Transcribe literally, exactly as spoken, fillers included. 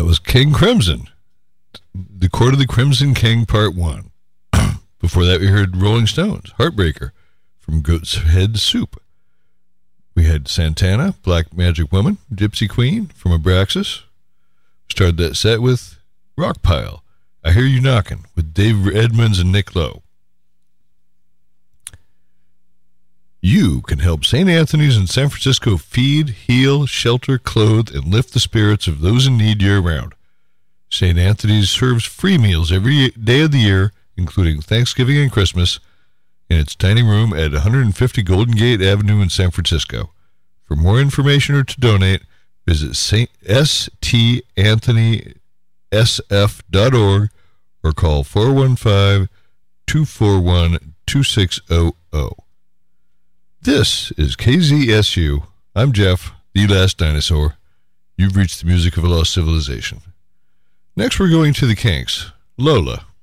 was King Crimson, The Court of the Crimson King, Part one. Before that, we heard Rolling Stones, Heartbreaker, from Goat's Head Soup. We had Santana, Black Magic Woman, Gypsy Queen, from Abraxas. Started that set with Rockpile, I Hear You Knockin', with Dave Edmunds and Nick Lowe. You can help Saint Anthony's in San Francisco feed, heal, shelter, clothe, and lift the spirits of those in need year-round. Saint Anthony's serves free meals every day of the year, including Thanksgiving and Christmas, in its dining room at one fifty Golden Gate Avenue in San Francisco. For more information or to donate, visit S T Anthony S F dot org or call four one five, two four one, two six zero zero. This is K Z S U. I'm Jeff, the last dinosaur. You've reached the music of a lost civilization. Next, we're going to the Kinks. Lola.